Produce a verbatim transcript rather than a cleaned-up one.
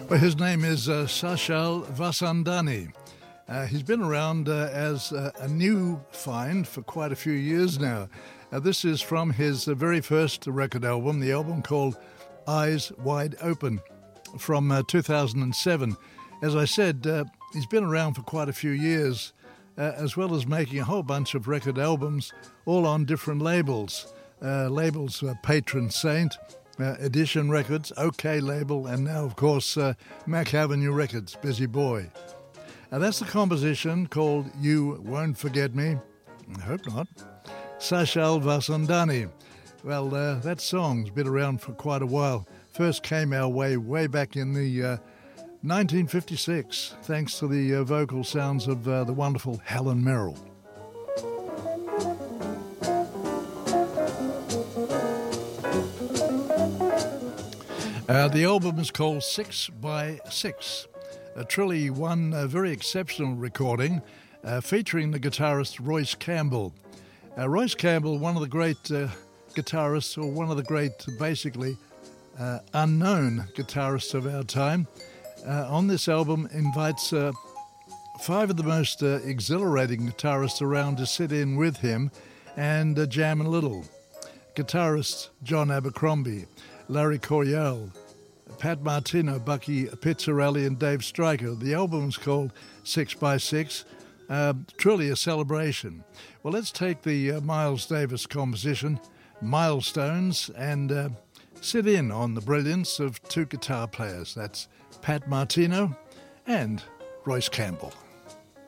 Well, his name is uh, Sachal Vasandani. Uh, he's been around uh, as uh, a new find for quite a few years now. Uh, this is from his uh, very first record album, the album called Eyes Wide Open, from uh, two thousand seven. As I said, uh, he's been around for quite a few years, uh, as well as making a whole bunch of record albums, all on different labels. Uh, labels uh, Patron Saint, uh, Edition Records, OK Label, and now, of course, uh, Mac Avenue Records, Busy Boy. Now, that's the composition called You Won't Forget Me. I hope not. Sachal Vasandani. Well, uh, that song's been around for quite a while. First came our way way back in the uh, nineteen fifty-six, thanks to the uh, vocal sounds of uh, the wonderful Helen Merrill. Uh, the album is called Six by Six. Uh, truly one uh, very exceptional recording uh, featuring the guitarist Royce Campbell. Uh, Royce Campbell, one of the great uh, guitarists, or one of the great, basically, uh, unknown guitarists of our time, uh, on this album invites uh, five of the most uh, exhilarating guitarists around to sit in with him and uh, jam a little. Guitarists John Abercrombie, Larry Coryell, Pat Martino, Bucky Pizzarelli and Dave Stryker. The album's called Six by Six. Uh, truly a celebration. Well, let's take the uh, Miles Davis composition, Milestones, and uh, sit in on the brilliance of two guitar players. That's Pat Martino and Royce Campbell.